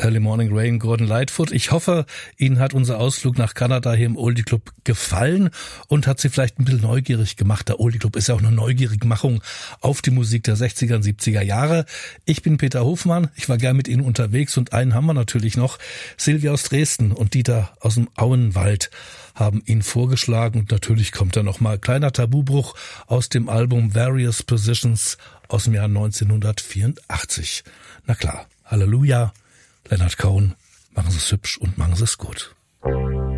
Early Morning Rain, Gordon Lightfoot. Ich hoffe, Ihnen hat unser Ausflug nach Kanada hier im Oldie Club gefallen und hat Sie vielleicht ein bisschen neugierig gemacht. Der Oldie Club ist ja auch eine Neugierigmachung auf die Musik der 60er und 70er Jahre. Ich bin Peter Hofmann, ich war gern mit Ihnen unterwegs und einen haben wir natürlich noch. Silvia aus Dresden und Dieter aus dem Auenwald haben ihn vorgeschlagen und natürlich kommt da nochmal kleiner Tabubruch aus dem Album Various Positions aus dem Jahr 1984. Na klar, Halleluja. Leonard Cohen, machen Sie es hübsch und machen Sie es gut.